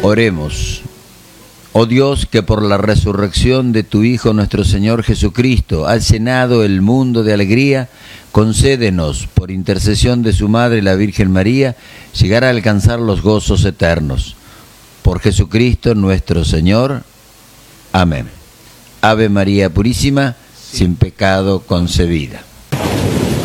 Oremos. Oh Dios, que por la resurrección de tu Hijo nuestro Señor Jesucristo has llenado el mundo de alegría, concédenos, por intercesión de su Madre la Virgen María, llegar a alcanzar los gozos eternos. Por Jesucristo nuestro Señor. Amén. Ave María Purísima, sin pecado concebida.